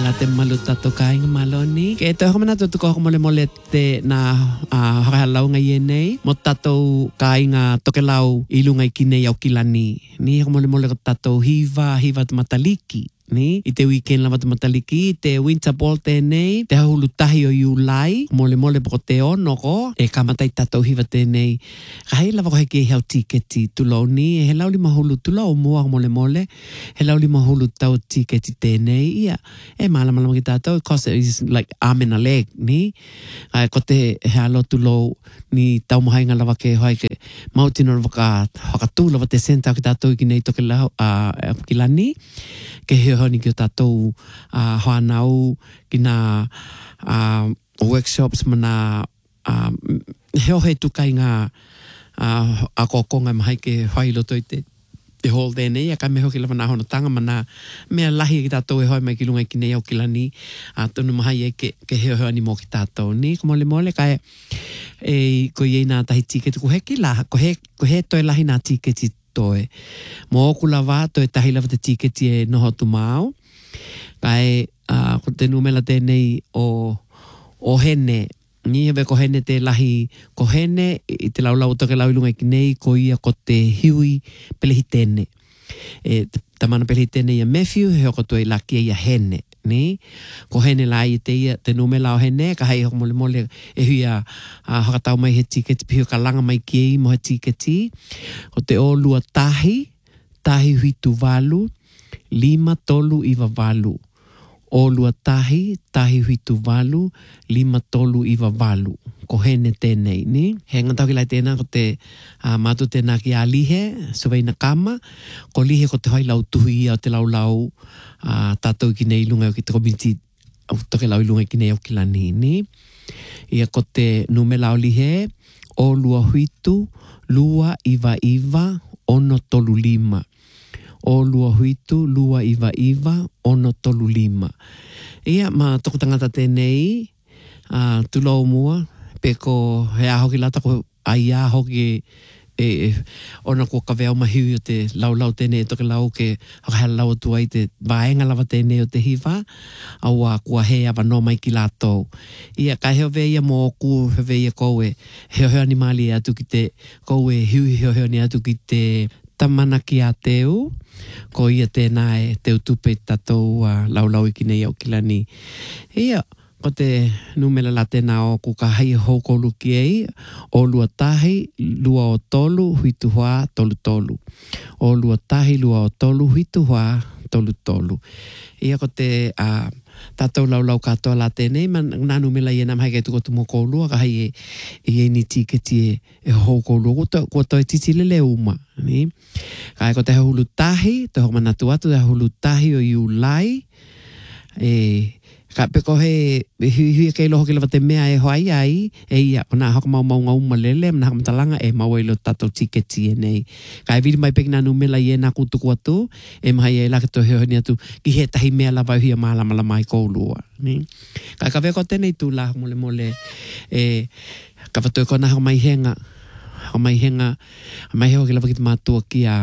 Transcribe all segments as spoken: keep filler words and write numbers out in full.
la te malu tato kainga maloni. Ke te hoko mana tutu ko mole mole te na hakahalau ngai e nei. Mo tato kainga toke lau ilunga i kine au kilani. Ni hoko mole mole ko tato hiva, hiva te mataliki. Ni, i te weekend lava te mataliki, te winter ball tēnei, te hahulu tahi o Iulai, mole mole poko te ono ko, e kamatai tatou hiva tēnei. Ka hei lava ko heke hau tiketi tulau ni, he lau li mahulu tulau mua mole mole, he lau li mahulu tau tiketi tēnei, ia, e malama lama ki tatou, cause it is like arm and a leg, ni. Ai, ko te he alo tulau ni tau mahainga lava ke hoi ke mautino lava ka hakatū lava te senta ki tatou ki nei toke lau, uh, ki lani, ke he honi ki o tātou uh, hoanau ki nā uh, workshops mana uh, heo he tukai ngā uh, a kokonga mahai ke hoi loto i te te hall tēnei, a ka meho ki lawa nā hono tanga mana mea lahi ki tātou e hoi mai ki lunga ki nei au ki lani a uh, tonu mahai e ke, ke heo honi mō ki tātou ni, ko mole mole ka e, e ko iei nā tahi tiketi ko he ki la, ko he, ko he toi lahi nā tiketi toe. Mo oku lava, toe tahi lava te tiketi e noho tu māu. Kai, uh, ko te numela tēnei o, o hene. Ni hewe ko hene te lahi ko hene, i te laulau toke lau ilunga ki nei, ko ia ko te hiui pelehi tēne. E, tamana pelehi tēne ia Matthew, heo ko toi laki ia hene. Ni, ko hene la i te ia, te numela o hene, ka hei hoko mole mole e hui a uh, hakatau mai he tiketi, piho ka langa mai ki ei mo he tiketi, ko te o lua tahi, tahi huitu walu, lima tolu iwa walu. O lua tahi, tahi huitu walu, lima tolu iwa walu. Ko hene tēnei, ni. He ngatau ki lai tēnā, ko te uh, mātu tēnā ki a lihe, suwaina kama, ko lihe ko te hoi lau tuhi ia o te lau lau uh, tātou ki nei lunga o ki te komiti, au toke lau lunga ki nei au ki lani, ni. Ia ko te numela o lihe, o lua huitu, lua iwa iwa, ono tolu lima. O lua huitu, lua iwa iwa, ono tolu lima. Ia, ma toko tangata tēnei, uh, tulau mua, pe ko he aho ki lata ko ai aho ki e, e ona ko ka vea mahiu o te lau lau tēnei toke lau ke hakahala lau atu ai te vaenga lava tēnei o te hiva, au a kua he awa no mai ki lātou. Ia, ka heo veia mō ku he veia koue, heo heo ni mali atu ki te koue hiu heo heo ni atu ki te tamana ki a teu, ko ia tēnā e teu tupe tatou uh, lau lau iki nei au ki lani. Ia, ko te numela la tēnā o ku ka hai hoko luki ei, o lua tahi, lua o tolu, huitu hoa, tolu tolu. O lua tahi, lua o tolu, huitu hoa, tolu tolu. Ia ko te uh, tātou lau lau katoa la tēnei, man nā numela i e nam haike tuko tumo koulua, ka hai e, e e ni tiketi e, e hoko lua, ko to e titi lele uma, ni. Ka ko te hulu tahi, te hoko manatu atu, te hulu tahi o Iulai, e ka peko he hui hui kei loho ki lawa te mea e hoai ai, e ia, o nā haka mau mau ngau malele, mna haka matalanga e mau e lo tatou tiketi e nei. Ka e viri mai peki nā numela i e nā kutuku atu, e mahai e laka to heo ni atu, ki he tahi mea lawa hui a mālama la mai koulua. Ni? Ka ka veko tēnei tū la mole mole, e ka whatoi ko nā haka mai henga, haka mai henga, mai heo ki lawa ki te mātua ki a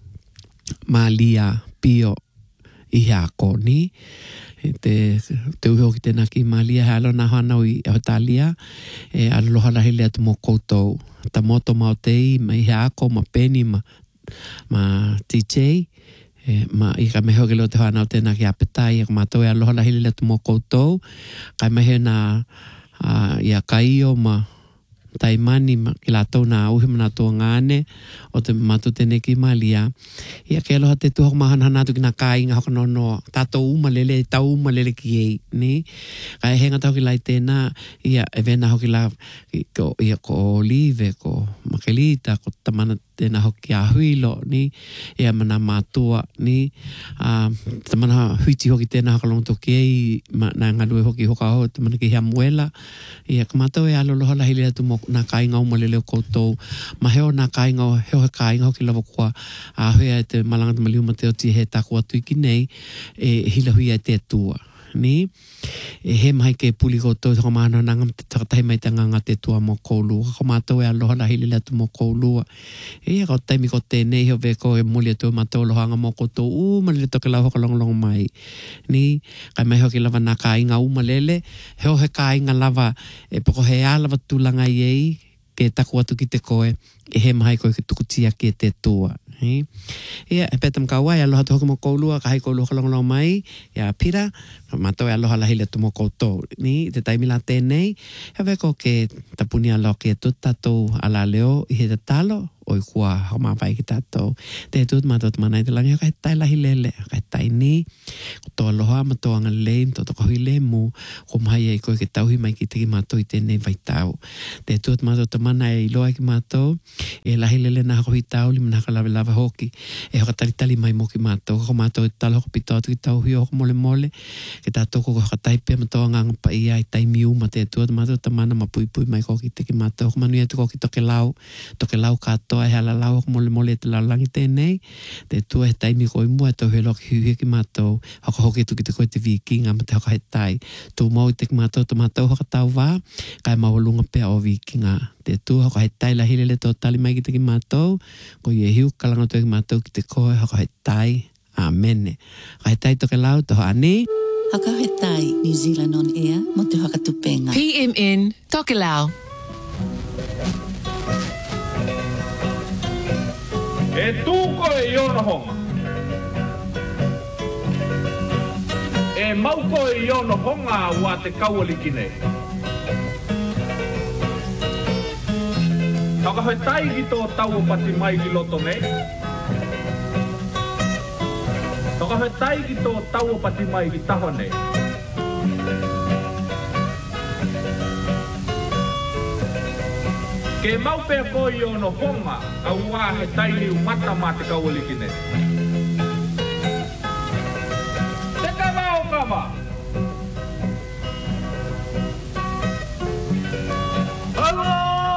Malia Pio i hako ni, te te uho ki tēnā ki Malia he alo nā hanau i Ahotalia e aloha lahi lea tu mō koutou ta moto mao tei ma i he ako ma Penny ma ma T J e, ma i ka meho ke leo te hanau tēnā ki Apetai e ka mātou e aloha lahi lea tu mō koutou kai mehe nā uh, i a kaio ma taimani ma ki lātou nā uhi ma nā tō ngāne o te matu tēne ki Malia. Ia ke aloha te tuhok mahana nātu ki nā kāinga hoka nono tātou umalele, tau umalele ki ei, ni? Kai henga tau ki lai tēnā, ia e vena hoki la, ko, ia ko Olive, ko Makelita, ko tamana tēnā hoki a huilo, ni? Ia mana mātua, ni? Uh, tamana huiti hoki tēnā hoka longo toki ei, ma, nā ngalue hoki hoka ho, tamana ki hea muela. Ia ka mātou e alo loha lahi lea tu mo nā kāinga umalele o koutou, ma heo nā kāinga o heo he kāinga hoki lawa kua a hea e te malanga te maliuma te oti he tāku atu iki nei e hila hui e te atua, ni? e he mai ke puli ko tō tō mana nanga te takatai mai tanga ngā te tua mō koulua. Ko mātou e aloha la hili latu mō koulua. E ko taimi ko tēnei ho veko e muli atu mātou lohanga mō koto uma lele toke lau hoka longolongo mai. Ni, kai mai hoki lava nā ka inga uma lele, heo he ka inga lava e poko he a lava tūlanga iei, ke taku atu ki te koe, e he mai koe ke tukutia ki te tua. Ia, e petam ka wai, aloha tu hoki mō koulua, ka hai koulua kalongolongo mai, ia pira, mātou e aloha la hili atu mō koutou. Ni, te taimi la tēnei, he veko ke tapuni aloha ke tu tatou ala leo i he te talo, oi kua hau mawai ki tātou. Te tūt mātou te manai te langi, haka he tai lahi lele, haka he tai ni, ko tō aloha ma tō anga leim, tō tō kahui le mu, ko mai e koe ke tauhi mai ki teki mātou i tēnei vai tau. Te tūt mātou te manai e iloa ki mātou, e lahi lele nā hako hi tau, li manaka lawe lawe hoki, e haka tali tali mai mo ki mātou, ko mātou e talo hoko pito atu ki tauhi hoko mole mole, ke tātou ko haka taipe ma tō anga pa ia i tai miu ma te tūt mātou te mana ma pui pui mai ko ki teki mātou, ko manu e tu ko ki toke lau, toke lau katoa e hala lau mole mole te lalangi tēnei, te tua he taimi ko i mua e tau he loki hiuhi ki mātou, haka hoki tu ki te koe te vikinga ma te haka he tai, tu mau i te ki mātou, tu mātou haka tau wā, kai mawalunga pea o vikinga, te tua haka he tai la hilele tō tali mai ki te ki mātou, ko i e hiu kalanga tō ki mātou ki te koe, haka he tai, amene. Haka he tai toke lau, toha ani. Haka he tai, New Zealand on air, mo te haka tupenga. P M N, Tokelau. E tūko e iona honga. E mauko e iona honga wa te kaualiki nei. Taka hoi taigi tō tau pati mai ki loto nei. Taka hoi taigi tō tau pati mai ki taho nei. Ke maupe ko i ono honga, a ua he taini umata ma te kaualiki nei. Te kawa o kawa! Aloha!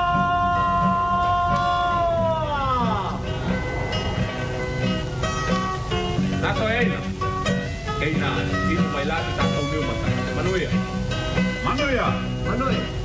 Tato e aina. Keina, inu mai lati tātou miu mata. Manuia. Manuia. Manuia.